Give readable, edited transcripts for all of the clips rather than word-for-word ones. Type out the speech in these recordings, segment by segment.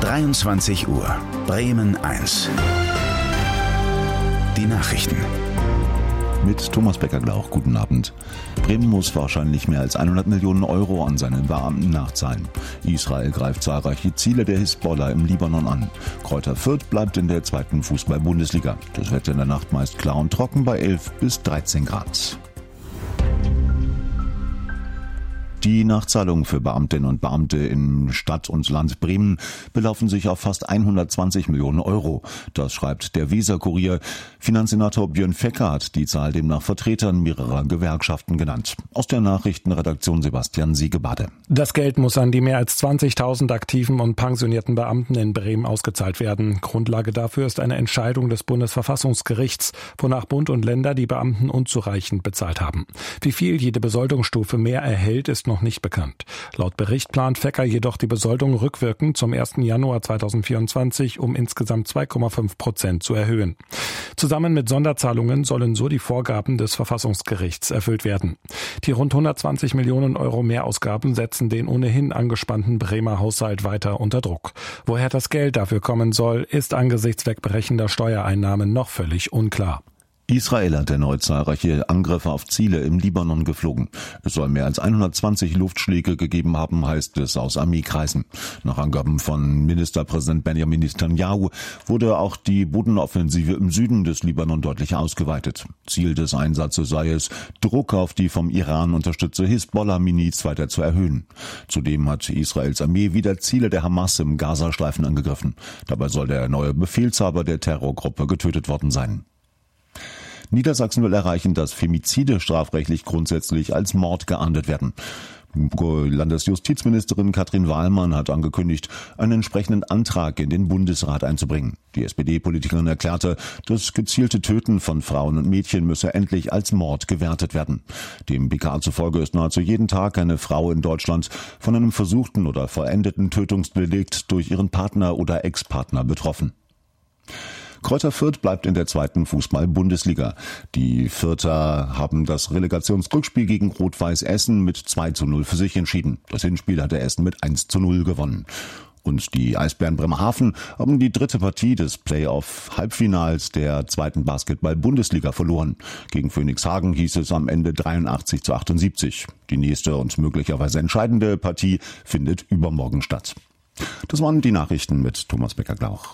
23 Uhr. Bremen 1. Die Nachrichten. Mit Thomas Becker-Glauch, guten Abend. Bremen muss wahrscheinlich mehr als 100 Millionen Euro an seine Beamten nachzahlen. Israel greift zahlreiche Ziele der Hisbollah im Libanon an. Greuther Fürth bleibt in der 2. Fußball-Bundesliga. Das Wetter in der Nacht meist klar und trocken bei 11 bis 13 Grad. Die Nachzahlungen für Beamtinnen und Beamte in Stadt und Land Bremen belaufen sich auf fast 120 Millionen Euro. Das schreibt der Weser-Kurier. Finanzsenator Björn Fecker hat die Zahl demnach Vertretern mehrerer Gewerkschaften genannt. Aus der Nachrichtenredaktion Sebastian Siegebade. Das Geld muss an die mehr als 20.000 aktiven und pensionierten Beamten in Bremen ausgezahlt werden. Grundlage dafür ist eine Entscheidung des Bundesverfassungsgerichts, wonach Bund und Länder die Beamten unzureichend bezahlt haben. Wie viel jede Besoldungsstufe mehr erhält, ist noch nicht bekannt. Laut Bericht plant Fecker jedoch die Besoldung rückwirkend zum 1. Januar 2024 um insgesamt 2,5% zu erhöhen. Zusammen mit Sonderzahlungen sollen so die Vorgaben des Verfassungsgerichts erfüllt werden. Die rund 120 Millionen Euro Mehrausgaben setzen den ohnehin angespannten Bremer Haushalt weiter unter Druck. Woher das Geld dafür kommen soll, ist angesichts wegbrechender Steuereinnahmen noch völlig unklar. Israel hat erneut zahlreiche Angriffe auf Ziele im Libanon geflogen. Es soll mehr als 120 Luftschläge gegeben haben, heißt es aus Armeekreisen. Nach Angaben von Ministerpräsident Benjamin Netanyahu wurde auch die Bodenoffensive im Süden des Libanon deutlich ausgeweitet. Ziel des Einsatzes sei es, Druck auf die vom Iran unterstützte Hisbollah-Miliz weiter zu erhöhen. Zudem hat Israels Armee wieder Ziele der Hamas im Gazastreifen angegriffen. Dabei soll der neue Befehlshaber der Terrorgruppe getötet worden sein. Niedersachsen will erreichen, dass Femizide strafrechtlich grundsätzlich als Mord geahndet werden. Landesjustizministerin Katrin Wahlmann hat angekündigt, einen entsprechenden Antrag in den Bundesrat einzubringen. Die SPD-Politikerin erklärte, das gezielte Töten von Frauen und Mädchen müsse endlich als Mord gewertet werden. Dem BKA zufolge ist nahezu jeden Tag eine Frau in Deutschland von einem versuchten oder vollendeten Tötungsdelikt durch ihren Partner oder Ex-Partner betroffen. Greuther Fürth bleibt in der 2. Fußball-Bundesliga. Die Fürther haben das Relegationsrückspiel gegen Rot-Weiß Essen mit 2:0 für sich entschieden. Das Hinspiel hatte Essen mit 1:0 gewonnen. Und die Eisbären Bremerhaven haben die 3. Partie des Playoff-Halbfinals der 2. Basketball-Bundesliga verloren. Gegen Phoenix Hagen hieß es am Ende 83:78. Die nächste und möglicherweise entscheidende Partie findet übermorgen statt. Das waren die Nachrichten mit Thomas Becker-Glauch.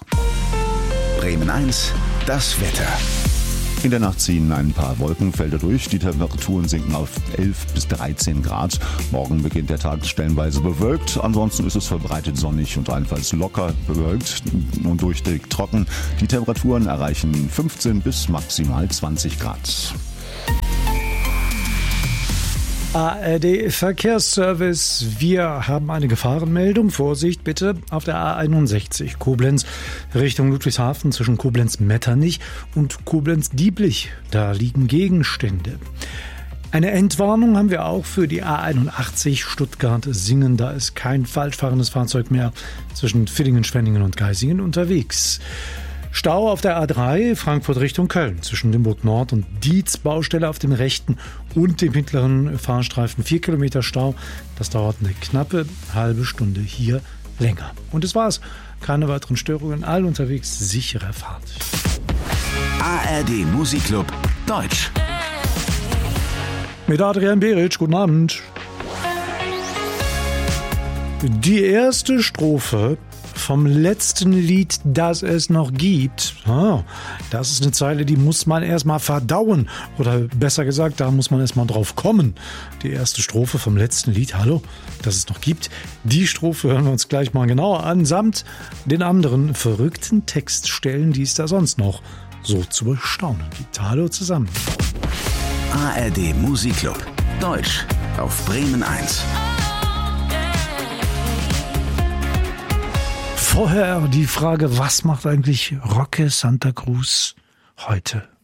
Bremen 1, das Wetter. In der Nacht ziehen ein paar Wolkenfelder durch. Die Temperaturen sinken auf 11 bis 13 Grad. Morgen beginnt der Tag stellenweise bewölkt. Ansonsten ist es verbreitet sonnig und allenfalls locker bewölkt und durchweg trocken. Die Temperaturen erreichen 15 bis maximal 20 Grad. ARD Verkehrsservice. Wir haben eine Gefahrenmeldung. Vorsicht bitte auf der A61 Koblenz Richtung Ludwigshafen zwischen Koblenz-Metternich und Koblenz-Dieblich. Da liegen Gegenstände. Eine Entwarnung haben wir auch für die A81 Stuttgart-Singen. Da ist kein falsch fahrendes Fahrzeug mehr zwischen Villingen, Schwenningen und Geisingen unterwegs. Stau auf der A3 Frankfurt Richtung Köln zwischen Limburg Nord und Dietz. Baustelle auf dem rechten und dem mittleren Fahrstreifen. 4 Kilometer Stau. Das dauert eine knappe halbe Stunde hier länger. Und das war's. Keine weiteren Störungen. All unterwegs sichere Fahrt. ARD Musikclub Deutsch. Mit Adrian Beric. Guten Abend. Die erste Strophe vom letzten Lied, das es noch gibt. Das ist eine Zeile, die muss man erstmal verdauen. Oder besser gesagt, da muss man erstmal drauf kommen. Die erste Strophe vom letzten Lied, hallo, das es noch gibt. Die Strophe hören wir uns gleich mal genauer an, samt den anderen verrückten Textstellen, die es da sonst noch so zu bestaunen gibt. Hallo zusammen. ARD Musikclub Deutsch auf Bremen 1. Vorher die Frage, was macht eigentlich Roque Santa Cruz heute?